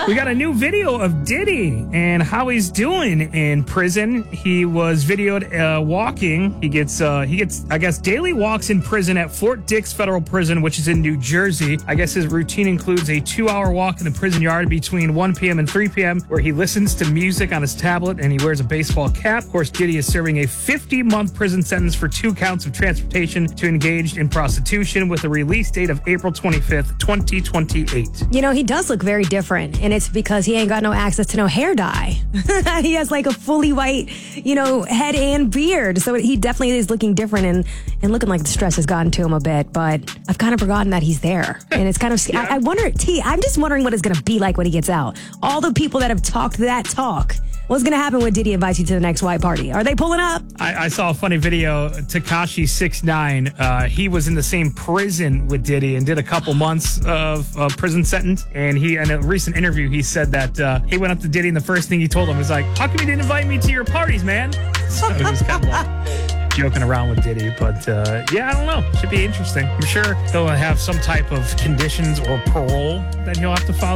We got a new video of Diddy and how he's doing in prison. He was videoed walking. He gets, I guess, daily walks in prison at Fort Dix Federal Prison, which is in New Jersey. I guess his routine includes a 2-hour walk in the prison yard between 1 p.m. and 3 p.m., where he listens to music on his tablet and he wears a baseball cap. Of course, Diddy is serving a 50-month prison sentence for 2 counts of transportation to engage in prostitution with a release date of April 25th, 2028. You know, he does look very different, and it's because he ain't got no access to no hair dye. He has like a fully white, head and beard. So he definitely is looking different and looking like the stress has gotten to him a bit. But I've kind of forgotten that he's there. And it's kind of, yeah. I wonder, I'm just wondering what it's going to be like when he gets out. All the people that have talked that talk. What's going to happen when Diddy invites you to the next white party? Are they pulling up? I saw a funny video. Tekashi 6ix9ine, he was in the same prison with Diddy and did a couple months of prison sentence. And in a recent interview, he said that he went up to Diddy and the first thing he told him was like, "How come you didn't invite me to your parties, man?" So he was kind of like joking around with Diddy. But yeah, I don't know. Should be interesting. I'm sure he'll have some type of conditions or parole that he'll have to follow.